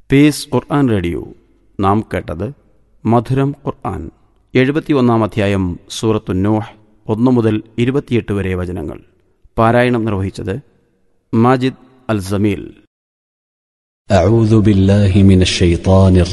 Piece ഖുർആൻ radio. നാം കേട്ടത് മധുരം ഖുർആൻ, 71-ാം അധ്യായം, സൂറത്തു നൂഹ്, 1 മുതൽ 28 വരെ വചനങ്ങൾ. പാരായണം നിർവഹിച്ചത് മാജിദ് അൽ ജമീൽ. أعوذ بالله من الشيطان